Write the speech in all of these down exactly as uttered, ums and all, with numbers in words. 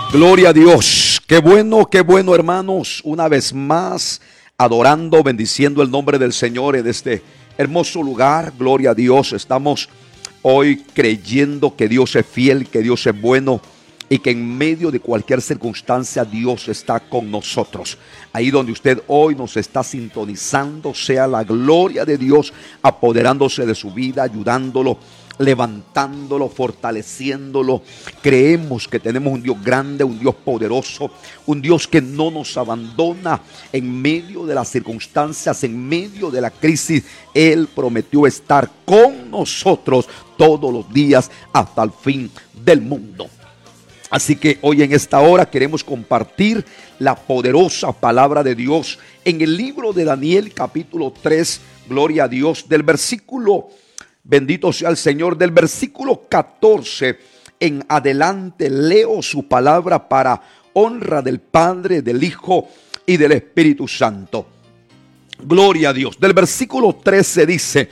Gloria a Dios. Qué bueno, qué bueno, hermanos. Una vez más, adorando, bendiciendo el nombre del Señor en este hermoso lugar. Gloria a Dios. Estamos hoy creyendo que Dios es fiel, que Dios es bueno y que en medio de cualquier circunstancia Dios está con nosotros. Ahí donde usted hoy nos está sintonizando, sea la gloria de Dios apoderándose de su vida, ayudándolo, levantándolo, fortaleciéndolo. Creemos que tenemos un Dios grande, un Dios poderoso, un Dios que no nos abandona en medio de las circunstancias, en medio de la crisis. Él prometió estar con nosotros todos los días hasta el fin del mundo. Así que hoy en esta hora queremos compartir la poderosa palabra de Dios en el libro de Daniel capítulo tres, gloria a Dios, del versículo, bendito sea el Señor, del versículo catorce en adelante. Leo su palabra para honra del Padre, del Hijo y del Espíritu Santo. Gloria a Dios. Del versículo trece dice: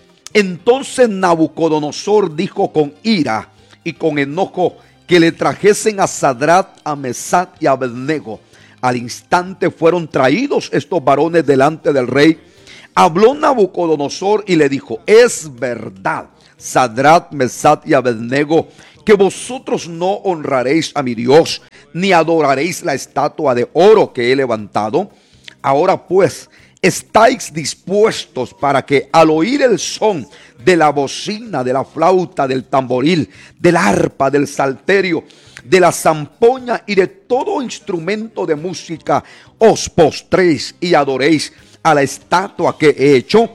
entonces Nabucodonosor dijo con ira y con enojo que le trajesen a Sadrat, a Mesach y a Abednego. Al instante fueron traídos estos varones delante del rey. Habló Nabucodonosor y le dijo: es verdad, Sadrat, Mesach y Abednego, que vosotros no honraréis a mi Dios, ni adoraréis la estatua de oro que he levantado. Ahora pues, ¿estáis dispuestos para que al oír el son de la bocina, de la flauta, del tamboril, del arpa, del salterio, de la zampoña y de todo instrumento de música, os postréis y adoréis a la estatua que he hecho?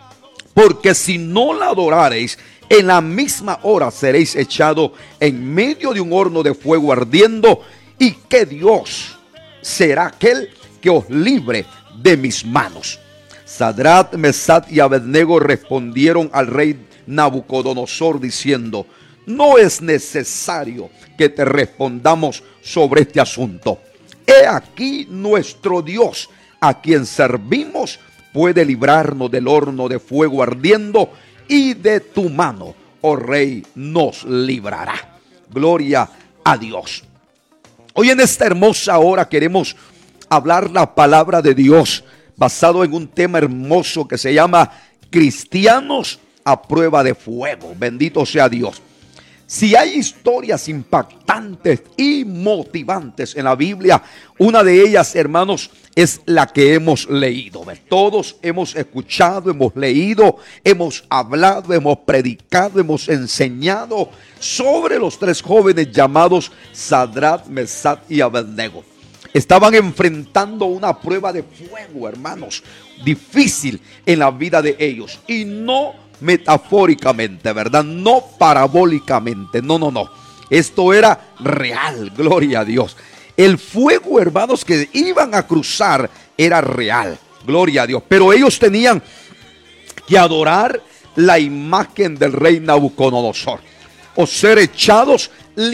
Porque si no la adorareis, en la misma hora seréis echado en medio de un horno de fuego ardiendo. ¿Y qué Dios será aquel que os libre de mis manos? Sadrat, Mesach y Abednego respondieron al rey Nabucodonosor diciendo: no es necesario que te respondamos sobre este asunto. He aquí nuestro Dios, a quien servimos, puede librarnos del horno de fuego ardiendo, y de tu mano, oh rey, nos librará. Gloria a Dios. Hoy en esta hermosa hora queremos hablar la palabra de Dios basado en un tema hermoso que se llama cristianos a prueba de fuego. Bendito sea Dios. Si hay historias impactantes y motivantes en la Biblia, una de ellas, hermanos, es la que hemos leído. Todos hemos escuchado, hemos leído, hemos hablado, hemos predicado, hemos enseñado sobre los tres jóvenes llamados Sadrat, Mesach y Abednego. Estaban enfrentando una prueba de fuego, hermanos, difícil en la vida de ellos. Y no metafóricamente, ¿verdad? No parabólicamente, no, no, no. Esto era real, gloria a Dios. El fuego, hermanos, que iban a cruzar era real, gloria a Dios. Pero ellos tenían que adorar la imagen del rey Nabucodonosor, o ser echados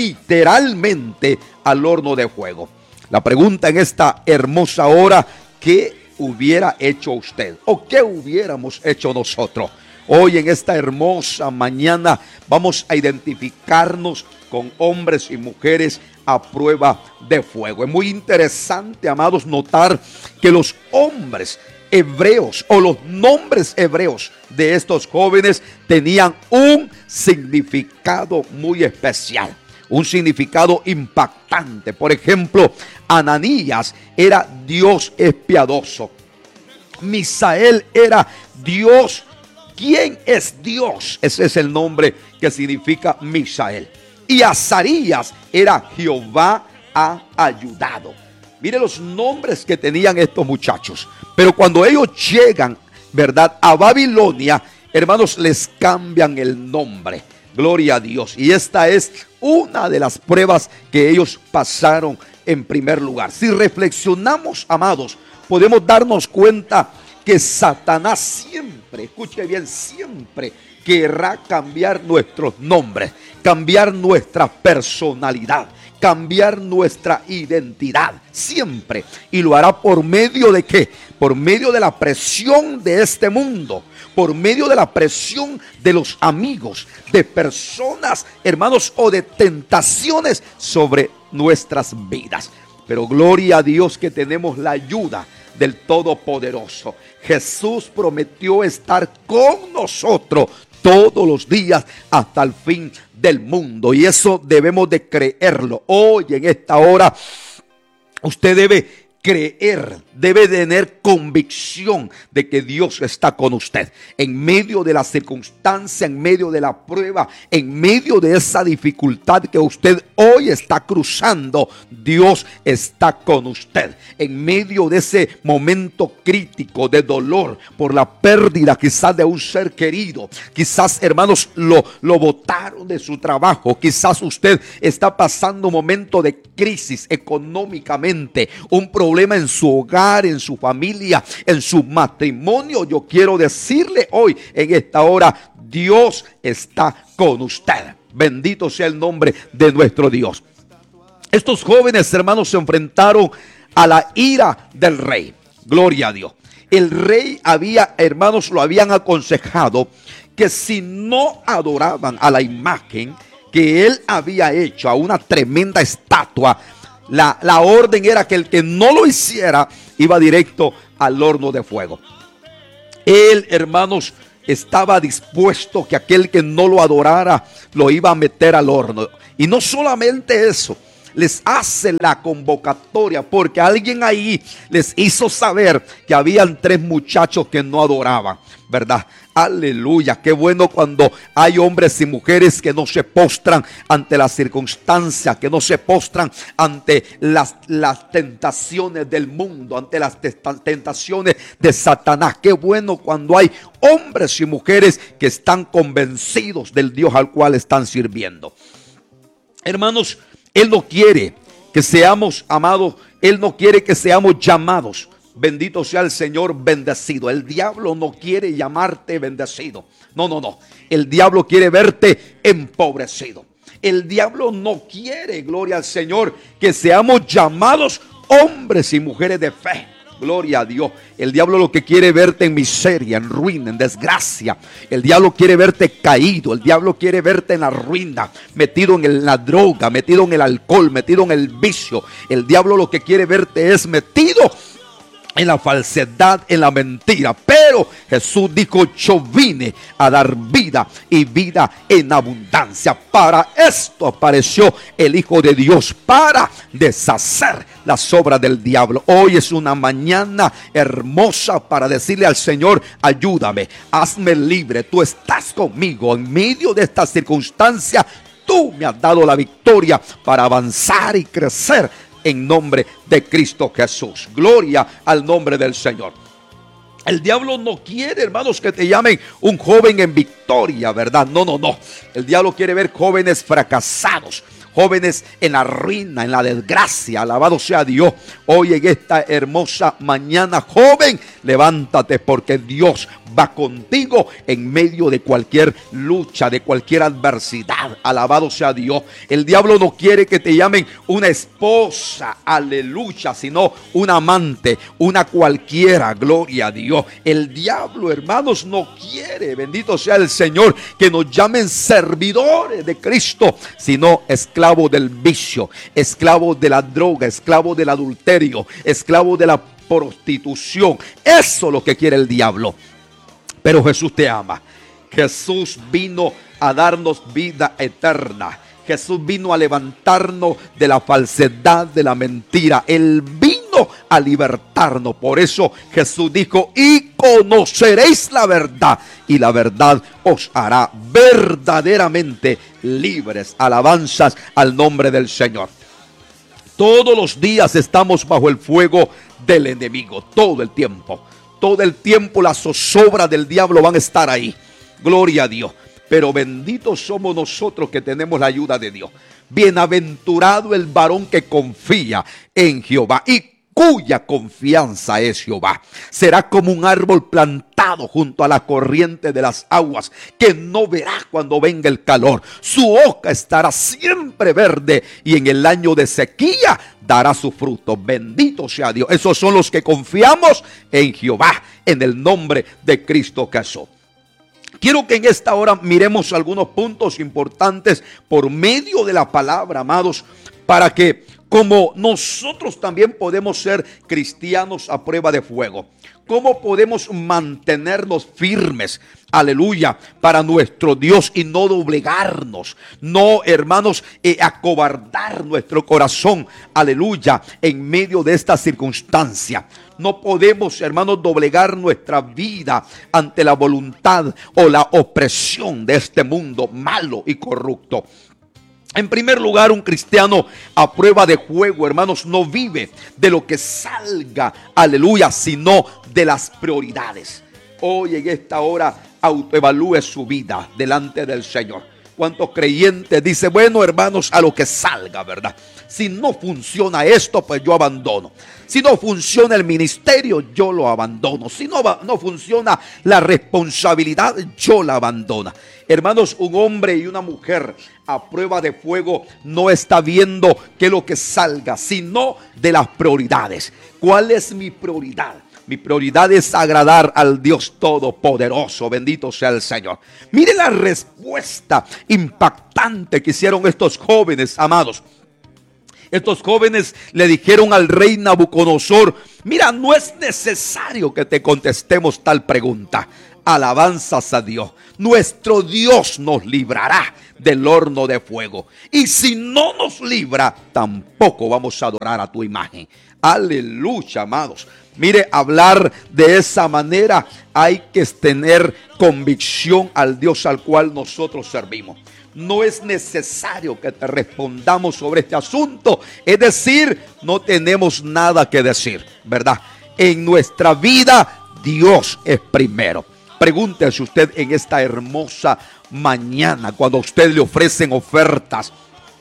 literalmente al horno de fuego. La pregunta en esta hermosa hora: ¿qué hubiera hecho usted? ¿O qué hubiéramos hecho nosotros? Hoy en esta hermosa mañana vamos a identificarnos con hombres y mujeres a prueba de fuego. Es muy interesante, amados, notar que los hombres hebreos o los nombres hebreos de estos jóvenes tenían un significado muy especial, un significado impactante. Por ejemplo, Ananías era Dios es piadoso. Misael era Dios. ¿Quién es Dios? Ese es el nombre que significa Misael. Y Azarías era Jehová ha ayudado. Mire los nombres que tenían estos muchachos. Pero cuando ellos llegan, ¿verdad?, a Babilonia, hermanos, les cambian el nombre. Gloria a Dios. Y esta es una de las pruebas que ellos pasaron en primer lugar. Si reflexionamos, amados, podemos darnos cuenta que Satanás siempre, escuche bien, siempre querrá cambiar nuestros nombres, cambiar nuestra personalidad, cambiar nuestra identidad, siempre. Y lo hará por medio de ¿qué? Por medio de la presión de este mundo, por medio de la presión de los amigos, de personas, hermanos, o de tentaciones sobre nuestras vidas. Pero gloria a Dios que tenemos la ayuda del Todopoderoso. Jesús prometió estar con nosotros todos los días hasta el fin del mundo. Y eso debemos de creerlo. Hoy en esta hora usted debe creer, debe tener convicción de que Dios está con usted. En medio de la circunstancia, en medio de la prueba, en medio de esa dificultad que usted hoy está cruzando, Dios está con usted. En medio de ese momento crítico de dolor por la pérdida quizás de un ser querido, quizás hermanos lo, lo botaron de su trabajo, quizás usted está pasando un momento de crisis económicamente, un problema en su hogar, en su familia, en su matrimonio. Yo quiero decirle hoy en esta hora, Dios está con usted. Bendito sea el nombre de nuestro Dios. Estos jóvenes hermanos se enfrentaron a la ira del rey. Gloria a Dios. El rey había, hermanos, lo habían aconsejado que si no adoraban a la imagen que él había hecho, a una tremenda estatua, La, la orden era que el que no lo hiciera iba directo al horno de fuego. Él, hermanos, estaba dispuesto que aquel que no lo adorara lo iba a meter al horno. Y no solamente eso, les hace la convocatoria porque alguien ahí les hizo saber que habían tres muchachos que no adoraban, ¿verdad? Aleluya, qué bueno cuando hay hombres y mujeres que no se postran ante las circunstancias, que no se postran ante las, las tentaciones del mundo, ante las tentaciones de Satanás. Qué bueno cuando hay hombres y mujeres que están convencidos del Dios al cual están sirviendo. Hermanos, Él no quiere que seamos amados, Él no quiere que seamos llamados. Bendito sea el Señor, bendecido. El diablo no quiere llamarte bendecido. No, no, no. El diablo quiere verte empobrecido. El diablo no quiere, gloria al Señor, que seamos llamados hombres y mujeres de fe. Gloria a Dios. El diablo lo que quiere verte en miseria, en ruina, en desgracia. El diablo quiere verte caído. El diablo quiere verte en la ruina, metido en la droga, metido en el alcohol, metido en el vicio. El diablo lo que quiere verte es metido en la falsedad, en la mentira. Pero Jesús dijo: yo vine a dar vida y vida en abundancia. Para esto apareció el Hijo de Dios, para deshacer las obras del diablo. Hoy es una mañana hermosa para decirle al Señor: ayúdame, hazme libre. Tú estás conmigo en medio de esta circunstancia. Tú me has dado la victoria para avanzar y crecer en nombre de Cristo Jesús. Gloria al nombre del Señor. El diablo no quiere, hermanos, que te llamen un joven en victoria, ¿verdad? No, no, no. El diablo quiere ver jóvenes fracasados, jóvenes en la ruina, en la desgracia. Alabado sea Dios. Hoy en esta hermosa mañana, joven, levántate, porque Dios va contigo en medio de cualquier lucha, de cualquier adversidad. Alabado sea Dios. El diablo no quiere que te llamen una esposa, aleluya, sino una amante, una cualquiera. Gloria a Dios. El diablo, hermanos, no quiere, bendito sea el Señor, que nos llamen servidores de Cristo, sino esclavos del vicio, esclavos de la droga, esclavos del adulterio, esclavos de la prostitución. Eso es lo que quiere el diablo. Pero Jesús te ama. Jesús vino a darnos vida eterna. Jesús vino a levantarnos de la falsedad, de la mentira. Él vino a libertarnos. Por eso Jesús dijo: y conoceréis la verdad, y la verdad os hará verdaderamente libres. Alabanzas al nombre del Señor. Todos los días estamos bajo el fuego del enemigo. Todo el tiempo. Todo el tiempo las zozobras del diablo van a estar ahí. Gloria a Dios. Pero benditos somos nosotros que tenemos la ayuda de Dios. Bienaventurado el varón que confía en Jehová y cuya confianza es Jehová. Será como un árbol plantado junto a la corriente de las aguas, que no verá cuando venga el calor. Su hoja estará siempre verde, y en el año de sequía dará su fruto. Bendito sea Dios. Esos son los que confiamos en Jehová, en el nombre de Cristo Jesús. Quiero que en esta hora miremos algunos puntos importantes por medio de la palabra, amados, para que como nosotros también podemos ser cristianos a prueba de fuego. ¿Cómo podemos mantenernos firmes, aleluya, para nuestro Dios y no doblegarnos? No, hermanos, eh, acobardar nuestro corazón, aleluya, en medio de esta circunstancia. No podemos, hermanos, doblegar nuestra vida ante la voluntad o la opresión de este mundo malo y corrupto. En primer lugar, un cristiano a prueba de fuego, hermanos, no vive de lo que salga, aleluya, sino de las prioridades. Hoy en esta hora autoevalúe su vida delante del Señor. ¿Cuántos creyentes dicen, bueno, hermanos, a lo que salga, verdad? Si no funciona esto, pues yo abandono. Si no funciona el ministerio, yo lo abandono. Si no, no funciona la responsabilidad, yo la abandono. Hermanos, un hombre y una mujer a prueba de fuego no está viendo qué es lo que salga, sino de las prioridades. ¿Cuál es mi prioridad? Mi prioridad es agradar al Dios Todopoderoso. Bendito sea el Señor. Mire la respuesta impactante que hicieron estos jóvenes, amados. Estos jóvenes le dijeron al rey Nabucodonosor, mira, no es necesario que te contestemos tal pregunta. Alabanzas a Dios. Nuestro Dios nos librará del horno de fuego. Y si no nos libra, tampoco vamos a adorar a tu imagen. Aleluya, amados. Mire, hablar de esa manera hay que tener convicción al Dios al cual nosotros servimos. No es necesario que te respondamos sobre este asunto. Es decir, no tenemos nada que decir, ¿verdad? En nuestra vida, Dios es primero. Pregúntese usted en esta hermosa mañana, cuando a usted le ofrecen ofertas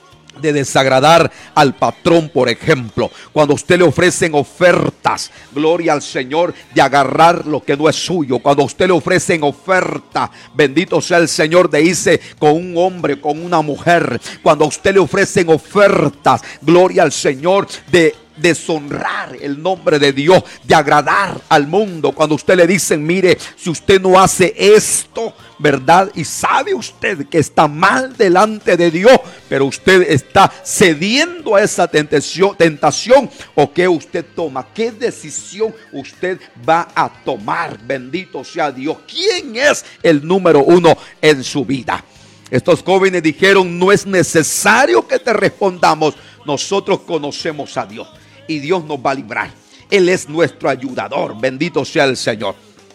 de desagradar al patrón, por ejemplo, cuando a usted le ofrecen ofertas, gloria al Señor, de agarrar lo que no es suyo, cuando a usted le ofrecen oferta, bendito sea el Señor, de irse con un hombre, con una mujer, cuando a usted le ofrecen ofertas, gloria al Señor, de deshonrar el nombre de Dios, de agradar al mundo, cuando a usted le dicen, mire, si usted no hace esto, ¿verdad? Y sabe usted que está mal delante de Dios, pero usted está cediendo a esa tentación, tentación, ¿o qué usted toma? ¿Qué decisión usted va a tomar? Bendito sea Dios. ¿Quién es el número uno en su vida? Estos jóvenes dijeron, no es necesario que te respondamos, nosotros conocemos a Dios y Dios nos va a librar. Él es nuestro ayudador, bendito sea el Señor.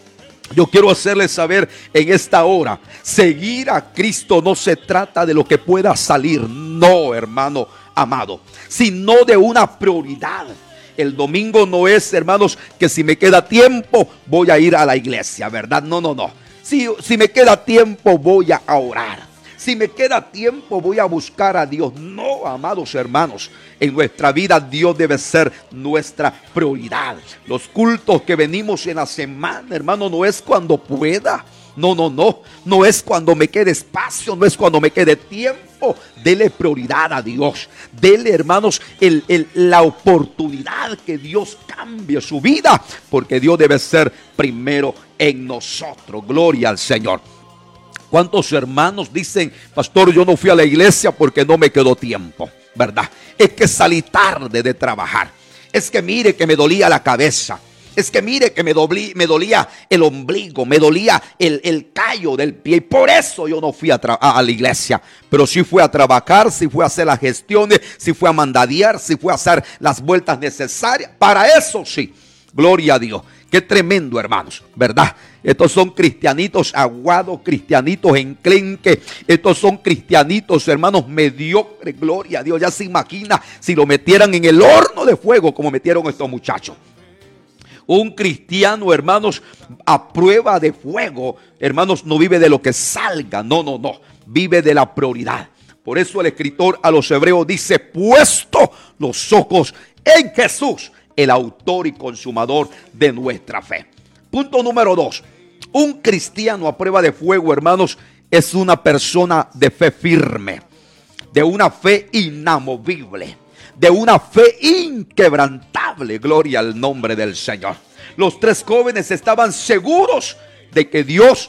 Yo quiero hacerles saber en esta hora, seguir a Cristo no se trata de lo que pueda salir, no, hermano amado, sino de una prioridad. El domingo no es, hermanos, que si me queda tiempo voy a ir a la iglesia, ¿verdad? No, no, no. Si, si me queda tiempo voy a orar. Si me queda tiempo voy a buscar a Dios. No, amados hermanos, en nuestra vida Dios debe ser nuestra prioridad. Los cultos que venimos en la semana, hermano, no es cuando pueda. No, no, no. No es cuando me quede espacio, no es cuando me quede tiempo. Dele prioridad a Dios. Dele, hermanos, el, el, la oportunidad que Dios cambie su vida, porque Dios debe ser primero en nosotros. Gloria al Señor. ¿Cuántos hermanos dicen, pastor, yo no fui a la iglesia porque no me quedó tiempo? ¿Verdad? Es que salí tarde de trabajar. Es que mire que me dolía la cabeza. Es que mire que me, doblí, me dolía el ombligo, me dolía el, el callo del pie. Y por eso yo no fui a, a, a la iglesia. Pero sí fui a trabajar, sí fui a hacer las gestiones, sí fui a mandadear, sí fui a hacer las vueltas necesarias. Para eso sí. Gloria a Dios. Qué tremendo, hermanos, ¿verdad? Estos son cristianitos aguados, cristianitos enclenques. Estos son cristianitos, hermanos, mediocres. Gloria a Dios. Ya se imagina si lo metieran en el horno de fuego como metieron estos muchachos. Un cristiano, hermanos, a prueba de fuego, hermanos, no vive de lo que salga. No, no, no. Vive de la prioridad. Por eso el escritor a los hebreos dice, puesto los ojos en Jesús, el autor y consumador de nuestra fe. Punto número dos. Un cristiano a prueba de fuego, hermanos, es una persona de fe firme, de una fe inamovible, de una fe inquebrantable. Gloria al nombre del Señor. Los tres jóvenes estaban seguros de que Dios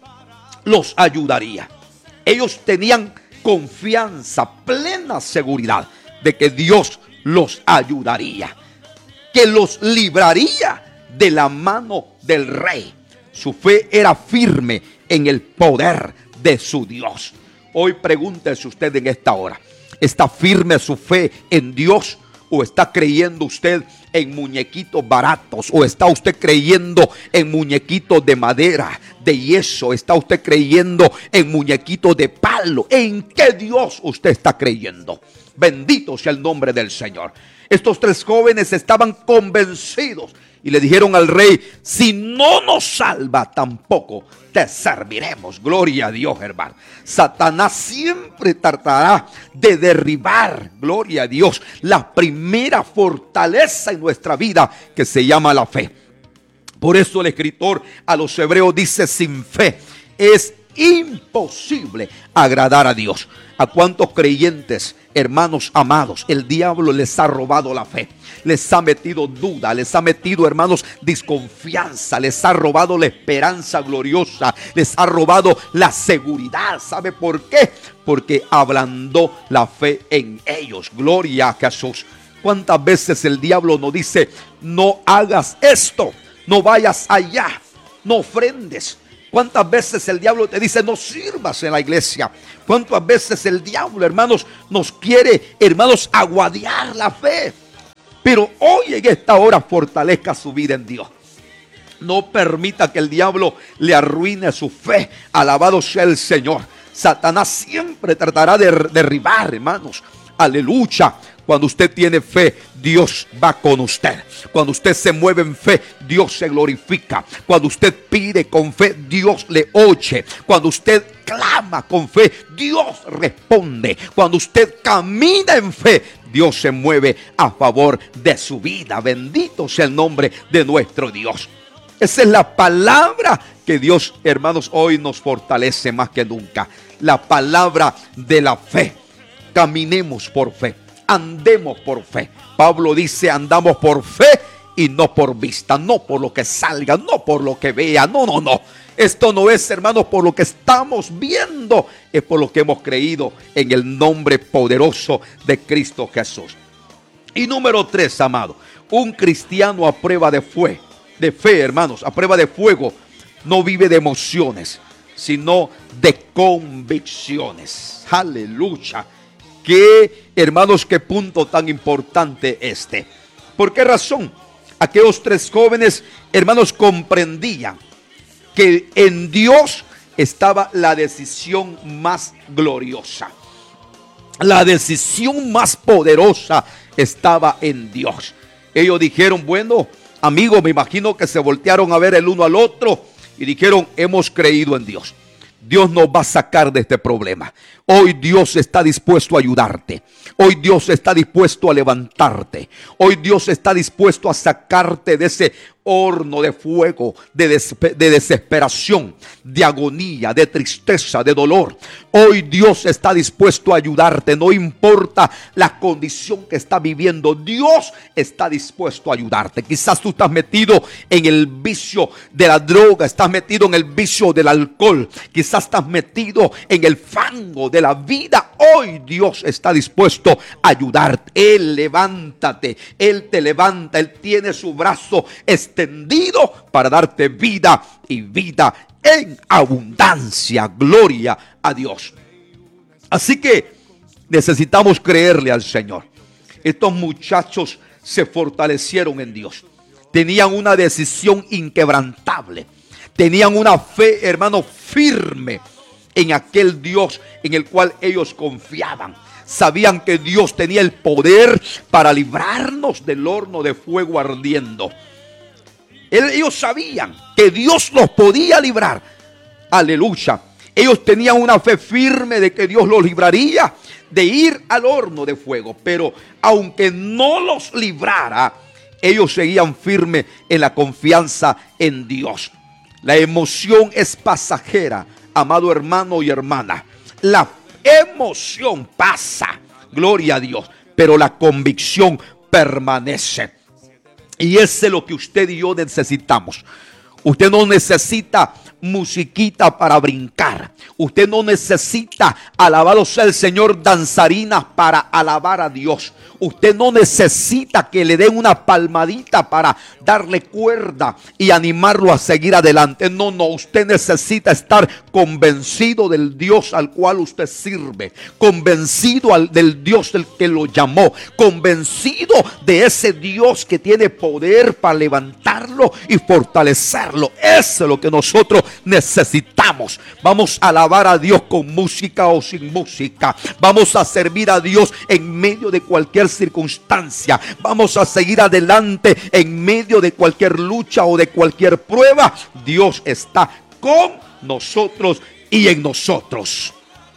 los ayudaría. Ellos tenían confianza, plena seguridad de que Dios los ayudaría, que los libraría de la mano del rey. Su fe era firme en el poder de su Dios. Hoy pregúntese usted en esta hora, ¿está firme su fe en Dios? ¿O está creyendo usted en muñequitos baratos? ¿O está usted creyendo en muñequitos de madera, de yeso? ¿Está usted creyendo en muñequitos de palo? ¿En qué Dios usted está creyendo? Bendito sea el nombre del Señor. Estos tres jóvenes estaban convencidos y le dijeron al rey: si no nos salva, tampoco te serviremos. Gloria a Dios, hermano. Satanás siempre tratará de derribar, gloria a Dios, la primera fortaleza en nuestra vida, que se llama la fe. Por eso el escritor a los hebreos dice: sin fe es imposible agradar a Dios. ¿A cuántos creyentes, hermanos amados, el diablo les ha robado la fe? Les ha metido duda, les ha metido, hermanos, desconfianza, les ha robado la esperanza gloriosa, les ha robado la seguridad. ¿Sabe por qué? Porque ablandó la fe en ellos. Gloria a Jesús. ¿Cuántas veces el diablo nos dice: no hagas esto, no vayas allá, no ofrendes? ¿Cuántas veces el diablo te dice: no sirvas en la iglesia? ¿Cuántas veces el diablo, hermanos, nos quiere, hermanos, aguadear la fe? Pero hoy en esta hora fortalezca su vida en Dios. No permita que el diablo le arruine su fe. Alabado sea el Señor. Satanás siempre tratará de derribar, hermanos. Aleluya. Cuando usted tiene fe, Dios va con usted. Cuando usted se mueve en fe, Dios se glorifica. Cuando usted pide con fe, Dios le oye. Cuando usted clama con fe, Dios responde. Cuando usted camina en fe, Dios se mueve a favor de su vida. Bendito sea el nombre de nuestro Dios. Esa es la palabra que Dios, hermanos, hoy nos fortalece más que nunca. La palabra de la fe. Caminemos por fe. Andemos por fe. Pablo dice: andamos por fe y no por vista, no por lo que salga, no por lo que vea. No, no, no. Esto no es, hermanos, por lo que estamos viendo, es por lo que hemos creído en el nombre poderoso de Cristo Jesús. Y número tres, amado, un cristiano a prueba de fe, de fe, hermanos, a prueba de fuego, no vive de emociones, sino de convicciones. Aleluya. Qué, hermanos, qué punto tan importante este. ¿Por qué razón? Aquellos tres jóvenes, hermanos, comprendían que en Dios estaba la decisión más gloriosa. La decisión más poderosa estaba en Dios. Ellos dijeron: bueno, amigos, me imagino que se voltearon a ver el uno al otro y dijeron: hemos creído en Dios. Dios nos va a sacar de este problema. Hoy Dios está dispuesto a ayudarte. Hoy Dios está dispuesto a levantarte. Hoy Dios está dispuesto a sacarte de ese horno de fuego, de, des de desesperación, de agonía, de tristeza, de dolor. Hoy Dios está dispuesto a ayudarte. No importa la condición que está viviendo, Dios está dispuesto a ayudarte. Quizás tú estás metido en el vicio de la droga, estás metido en el vicio del alcohol, quizás estás metido en el fango de la vida. Hoy Dios está dispuesto a ayudarte. Él levántate, Él te levanta, Él tiene su brazo extendido para darte vida y vida en abundancia. Gloria a Dios. Así que necesitamos creerle al Señor. Estos muchachos se fortalecieron en Dios. Tenían una decisión inquebrantable. Tenían una fe, hermano, firme en aquel Dios en el cual ellos confiaban. Sabían que Dios tenía el poder para librarnos del horno de fuego ardiendo. Ellos sabían que Dios los podía librar. Aleluya. Ellos tenían una fe firme de que Dios los libraría de ir al horno de fuego. Pero aunque no los librara, ellos seguían firmes en la confianza en Dios. La emoción es pasajera, amado hermano y hermana. La emoción pasa, gloria a Dios, pero la convicción permanece. Y ese es lo que usted y yo necesitamos. Usted no necesita musiquita para brincar. Usted no necesita, alabado sea el Señor, danzarinas para alabar a Dios. Usted no necesita que le den una palmadita para darle cuerda y animarlo a seguir adelante. No, no, usted necesita estar convencido del Dios al cual usted sirve, convencido al, del Dios del que lo llamó, convencido de ese Dios que tiene poder para levantarlo y fortalecerlo. Eso es lo que nosotros necesitamos. Vamos a alabar a Dios con música o sin música. Vamos a servir a Dios en medio de cualquier circunstancia. Vamos a seguir adelante en medio de cualquier lucha o de cualquier prueba. Dios está con nosotros y en nosotros.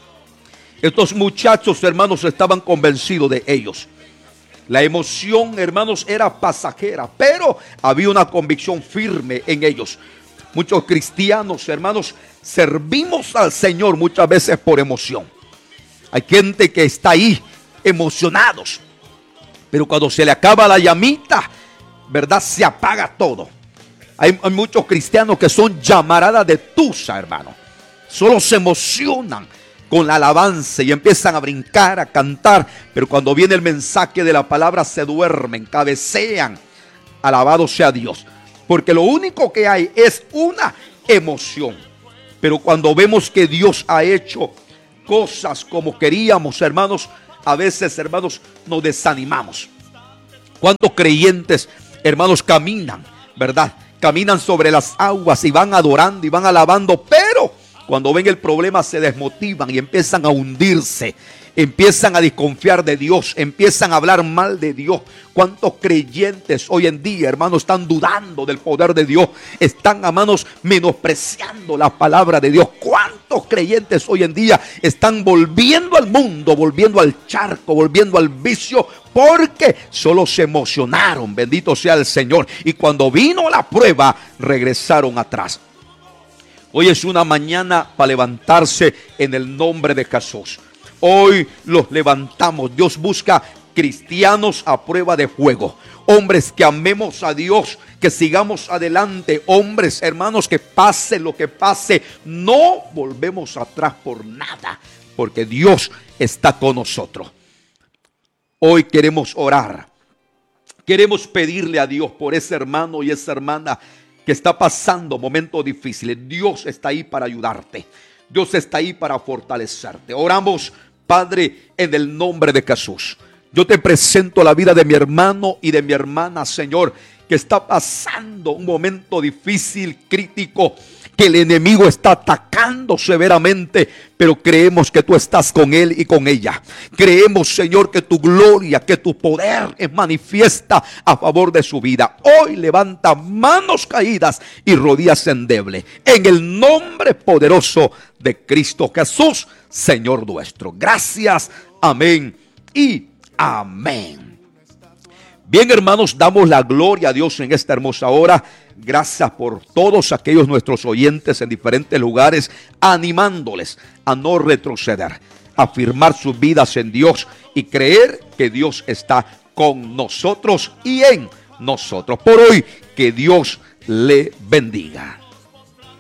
Estos muchachos, hermanos, estaban convencidos de ellos. La emoción, hermanos, era pasajera, pero había una convicción firme en ellos. Muchos cristianos, hermanos, servimos al Señor muchas veces por emoción. Hay gente que está ahí emocionados, pero cuando se le acaba la llamita, ¿verdad? Se apaga todo. Hay, hay muchos cristianos que son llamaradas de tusa, hermano. Solo se emocionan con la alabanza y empiezan a brincar, a cantar, pero cuando viene el mensaje de la palabra se duermen, cabecean. Alabado sea Dios, porque lo único que hay es una emoción. Pero cuando vemos que Dios ha hecho cosas como queríamos, hermanos, a veces, hermanos, nos desanimamos. ¿Cuántos creyentes, hermanos, caminan, verdad? Caminan sobre las aguas y van adorando y van alabando, pero cuando ven el problema se desmotivan y empiezan a hundirse, empiezan a desconfiar de Dios, empiezan a hablar mal de Dios. ¿Cuántos creyentes hoy en día, hermanos, están dudando del poder de Dios? Están, hermanos, menospreciando la palabra de Dios. ¿Cuántos creyentes hoy en día están volviendo al mundo, volviendo al charco, volviendo al vicio? Porque solo se emocionaron, bendito sea el Señor. Y cuando vino la prueba, regresaron atrás. Hoy es una mañana para levantarse en el nombre de Jesús. Hoy los levantamos. Dios busca cristianos a prueba de fuego. Hombres que amemos a Dios, que sigamos adelante. Hombres, hermanos, que pase lo que pase, no volvemos atrás por nada, porque Dios está con nosotros. Hoy queremos orar. Queremos pedirle a Dios por ese hermano y esa hermana que está pasando momentos difíciles. Dios está ahí para ayudarte. Dios está ahí para fortalecerte. Oramos, Padre, en el nombre de Jesús. Yo te presento la vida de mi hermano y de mi hermana, Señor, que está pasando un momento difícil, crítico, que el enemigo está atacando severamente, pero creemos que tú estás con él y con ella. Creemos, Señor, que tu gloria, que tu poder es manifiesta a favor de su vida. Hoy levanta manos caídas y rodillas endebles, en el nombre poderoso de Cristo Jesús, Señor nuestro. Gracias, amén y amén. Bien, hermanos, damos la gloria a Dios en esta hermosa hora. Gracias por todos aquellos nuestros oyentes en diferentes lugares, animándoles a no retroceder, a afirmar sus vidas en Dios y creer que Dios está con nosotros y en nosotros. Por hoy, que Dios le bendiga.